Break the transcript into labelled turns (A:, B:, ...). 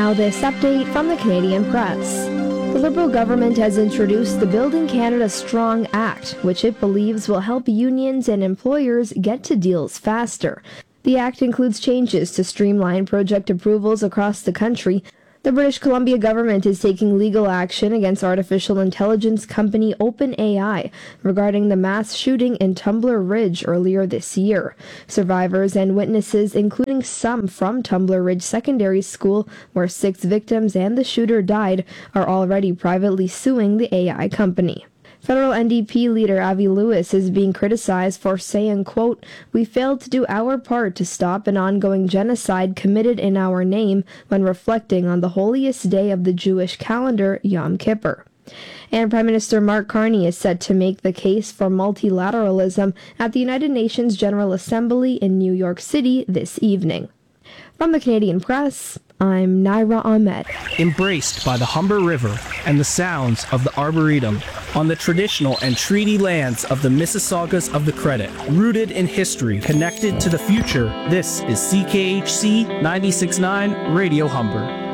A: Now this update from the Canadian Press. The Liberal government has introduced the Building Canada Strong Act, which it believes will help unions and employers get to deals faster. The act includes changes to streamline project approvals across the country. The British Columbia government is taking legal action against artificial intelligence company OpenAI regarding the mass shooting in Tumbler Ridge earlier this year. Survivors and witnesses, including some from Tumbler Ridge Secondary School, where 6 victims and the shooter died, are already privately suing the AI company. Federal NDP leader Avi Lewis is being criticized for saying, quote, "We failed to do our part to stop an ongoing genocide committed in our name," when reflecting on the holiest day of the Jewish calendar, Yom Kippur. And Prime Minister Mark Carney is set to make the case for multilateralism at the United Nations General Assembly in New York City this evening. From the Canadian Press, I'm Naira Ahmed.
B: Embraced by the Humber River and the sounds of the Arboretum, on the traditional and treaty lands of the Mississaugas of the Credit, rooted in history, connected to the future, this is CKHC 96.9 Radio Humber.